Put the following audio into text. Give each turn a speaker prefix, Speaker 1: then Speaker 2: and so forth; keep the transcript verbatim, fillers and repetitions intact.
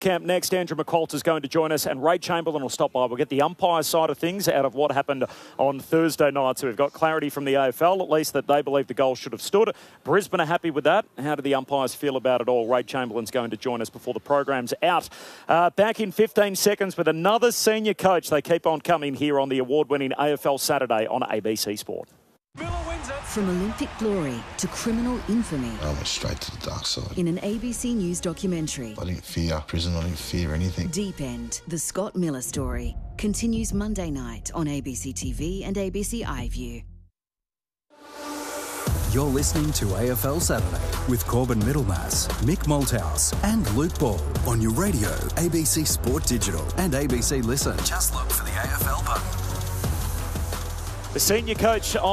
Speaker 1: Camp next. Andrew McQualter is going to join us, and Ray Chamberlain will stop by. We'll get the umpire side of things out of what happened on Thursday night. So we've got clarity from the A F L, at least that they believe the goal should have stood. Brisbane are happy with that. How do the umpires feel about it all? Ray Chamberlain's going to join us before the program's out. Uh, back in fifteen seconds with another senior coach. They keep on coming here on the award-winning A F L Saturday on A B C Sport.
Speaker 2: From Olympic glory to criminal infamy.
Speaker 3: I went straight to the dark side.
Speaker 2: In an A B C News documentary.
Speaker 3: I didn't fear prison, I didn't fear anything.
Speaker 2: Deep End, the Scott Miller story, continues Monday night on A B C T V and A B C iView.
Speaker 4: You're listening to A F L Saturday with Corbin Middlemass, Mick Malthouse and Luke Ball on your radio, A B C Sport Digital and A B C Listen. Just look for the A F L button.
Speaker 1: The senior coach